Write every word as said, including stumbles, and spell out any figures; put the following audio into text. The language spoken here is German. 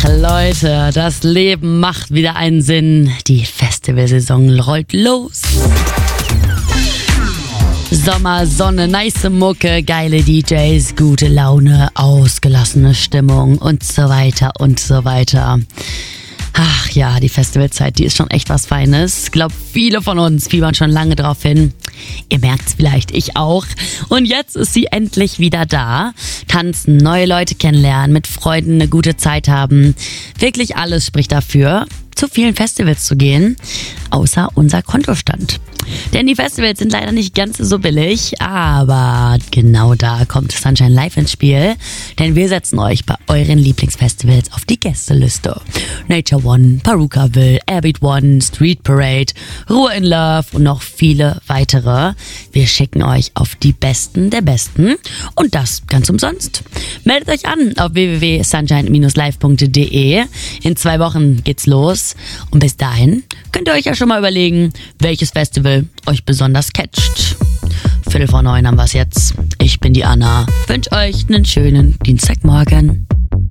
Ach Leute, das Leben macht wieder einen Sinn. Die Festivalsaison rollt los. Sommer, Sonne, nice Mucke, geile D Js, gute Laune, ausgelassene Stimmung und so weiter und so weiter. Ach ja, die Festivalzeit, die ist schon echt was Feines. Ich glaube, viele von uns fiebern schon lange drauf hin. Ihr merkt's vielleicht, ich auch. Und jetzt ist sie endlich wieder da. Tanzen, neue Leute kennenlernen, mit Freunden eine gute Zeit haben. Wirklich alles spricht dafür, zu vielen Festivals zu gehen, außer unser Kontostand. Denn die Festivals sind leider nicht ganz so billig, aber genau da kommt Sunshine Live ins Spiel, denn wir setzen euch bei euren Lieblingsfestivals auf die Gästeliste. Nature One, Perukaville, Airbeat One, Street Parade, Ruhe in Love und noch viele weitere. Wir schicken euch auf die Besten der Besten und das ganz umsonst. Meldet euch an auf w w w punkt sunshine dash live punkt d e. In zwei Wochen geht's los und bis dahin könnt ihr euch ja schon mal überlegen, welches Festival euch besonders catcht. Viertel vor neun haben wir's jetzt. Ich bin die Anna. Wünsche euch einen schönen Dienstagmorgen.